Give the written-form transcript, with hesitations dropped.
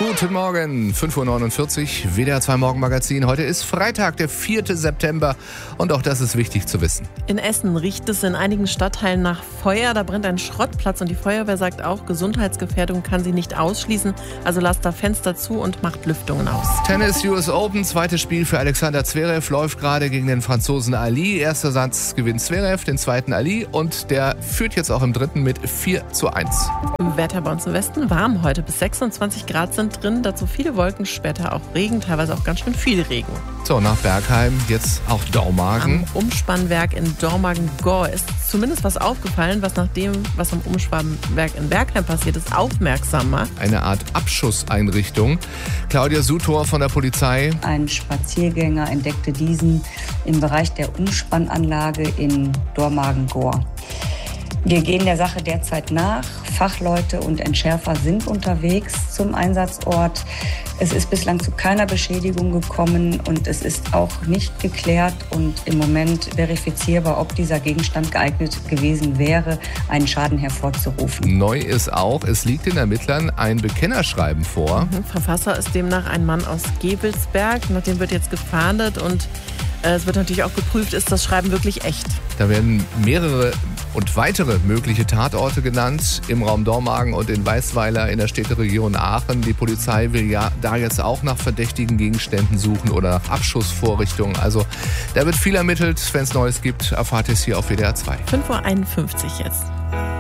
Guten Morgen, 5.49 Uhr, WDR 2 Morgenmagazin. Heute ist Freitag, der 4. September und auch das ist wichtig zu wissen. In Essen riecht es in einigen Stadtteilen nach Feuer. Da brennt ein Schrottplatz und die Feuerwehr sagt auch, Gesundheitsgefährdung kann sie nicht ausschließen. Also lasst da Fenster zu und macht Lüftungen aus. Tennis US Open, zweites Spiel für Alexander Zverev, läuft gerade gegen den Franzosen Ali. Erster Satz gewinnt Zverev, den zweiten Ali und der führt jetzt auch im dritten mit 4:1. Wetter bei uns im Westen warm heute, bis 26 Grad sind drin. Dazu viele Wolken, später auch Regen, teilweise auch ganz schön viel Regen. So, nach Bergheim jetzt auch Dormagen. Am Umspannwerk in Dormagen-Gohr ist zumindest was aufgefallen, was nach dem, was am Umspannwerk in Bergheim passiert ist, aufmerksam macht. Eine Art Abschusseinrichtung. Claudia Sutor von der Polizei. Ein Spaziergänger entdeckte diesen im Bereich der Umspannanlage in Dormagen-Gohr. Wir gehen der Sache derzeit nach. Fachleute und Entschärfer sind unterwegs zum Einsatzort. Es ist bislang zu keiner Beschädigung gekommen und es ist auch nicht geklärt und im Moment verifizierbar, ob dieser Gegenstand geeignet gewesen wäre, einen Schaden hervorzurufen. Neu ist auch, es liegt den Ermittlern ein Bekennerschreiben vor. Verfasser ist demnach ein Mann aus Gevelsberg. Nach dem wird jetzt gefahndet und es wird natürlich auch geprüft, ist das Schreiben wirklich echt. Da werden mehrere und weitere mögliche Tatorte genannt im Raum Dormagen und in Weißweiler in der Städteregion Aachen. Die Polizei will ja da jetzt auch nach verdächtigen Gegenständen suchen oder nach Abschussvorrichtungen. Also da wird viel ermittelt. Wenn es Neues gibt, erfahrt ihr es hier auf WDR 2. 5:51 Uhr jetzt.